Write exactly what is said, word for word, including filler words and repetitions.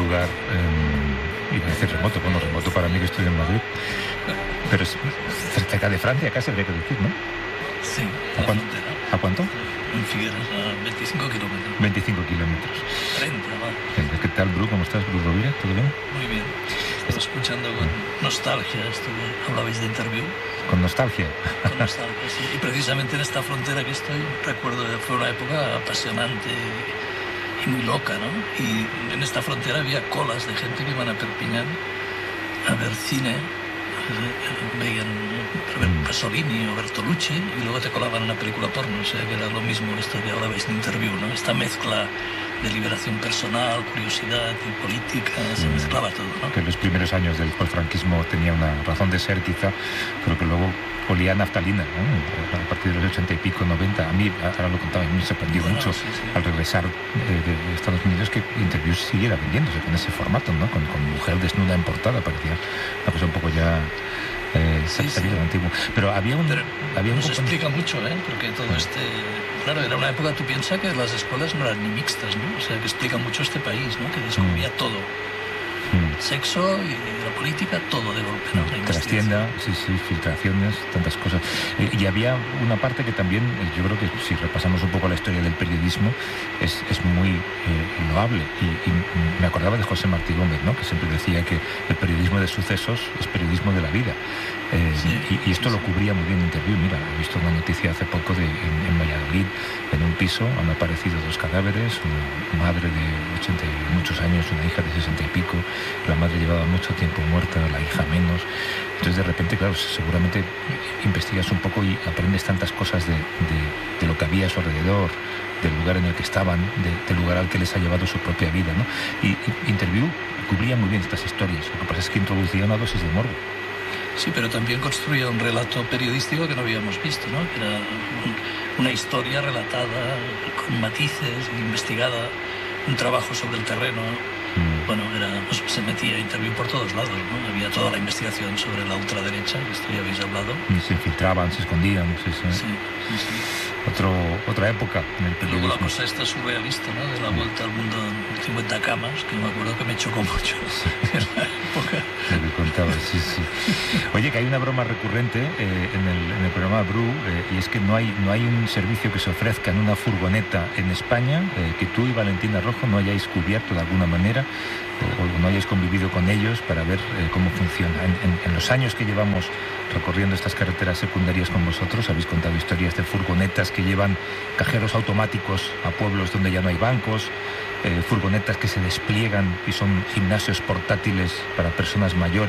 lugar, eh, iba a decir remoto, bueno, remoto para mí que estoy en Madrid, pero es cerca de Francia, casi habría que decir, ¿no? Sí, ¿A cuánto? ¿A cuánto? En Figueras, a veinticinco kilómetros. veinticinco kilómetros. treinta, va. ¿Qué tal, Bru? ¿Cómo estás, Bru Rovira? ¿Todo bien? Muy bien. Estaba escuchando con nostalgia esto que hablabais de Interview. ¿Con nostalgia? Con nostalgia, sí. Y precisamente en esta frontera que estoy, recuerdo que fue una época apasionante y muy loca, ¿no? Y en esta frontera había colas de gente que iban a Perpiñán a ver cine. Veían Pasolini o Bertolucci y luego te colaban una película porno, o sea que era lo mismo esto que hablabais en Interview, ¿no? Esta mezcla de liberación personal, curiosidad y política, se mezclaba todo, ¿no? Que en los primeros años del franquismo tenía una razón de ser quizá, pero que luego olía a naftalina, ¿no? A partir de los ochenta y pico, noventa. A mí, ahora lo contaba, me sorprendió bueno, mucho sí, sí. al regresar eh, de Estados Unidos que Interview siguiera vendiéndose con ese formato, ¿no? Con, con mujer desnuda en portada, parecía una cosa un poco ya eh, sí, salido sí. antiguo. Pero había un... Pero había un nos poco... explica mucho, ¿eh? Porque todo sí. este... Claro, era una época, tú piensas que las escuelas no eran ni mixtas, ¿no? O sea, que explica mucho este país, ¿no? Que descubría mm. todo. Mm. Sexo y la política, todo de golpe, ¿no? No, trascienda, sí, sí, filtraciones, tantas cosas. Eh, y había una parte que también, eh, yo creo que si repasamos un poco la historia del periodismo, es, es muy eh, loable. Y, y me acordaba de José Martí Gómez, ¿no? Que siempre decía que el periodismo de sucesos es periodismo de la vida. Eh, sí, y, y esto sí, lo cubría muy bien Interview. Mira, he visto una noticia hace poco de en, en Valladolid, en un piso han aparecido dos cadáveres, una madre de ochenta y muchos años, una hija de sesenta y pico. La madre llevaba mucho tiempo muerta, la hija menos. Entonces de repente, claro, seguramente investigas un poco y aprendes tantas cosas de, de, de lo que había a su alrededor, del lugar en el que estaban, de, del lugar al que les ha llevado su propia vida, ¿no? Y, y Interview cubría muy bien estas historias. Lo que pasa es que introducía una dosis de morbo. Sí, pero también construía un relato periodístico que no habíamos visto, ¿no? Que era un, una historia relatada con matices, investigada, un trabajo sobre el terreno. Mm. Bueno, era, pues, se metía Interview por todos lados, ¿no? Había toda la investigación sobre la ultraderecha, que esto ya habéis hablado. Y se infiltraban, se escondían, sí, sí. Sí, sí. Otro, otra época en el periodismo. Luego la cosa esta surrealista, ¿no? De la vuelta al mundo en cincuenta camas, que me acuerdo que me chocó mucho sí. en la época. Lo que contabas, sí, sí. Oye, que hay una broma recurrente eh, en, el, en el programa Bru, eh, y es que no hay, no hay un servicio que se ofrezca en una furgoneta en España eh, que tú y Valentina Rojo no hayáis cubierto de alguna manera o, o no hayáis convivido con ellos para ver eh, cómo funciona. En, en, en los años que llevamos recorriendo estas carreteras secundarias con vosotros, habéis contado historias de furgonetas que llevan cajeros automáticos a pueblos donde ya no hay bancos, eh, furgonetas que se despliegan y son gimnasios portátiles para personas mayores.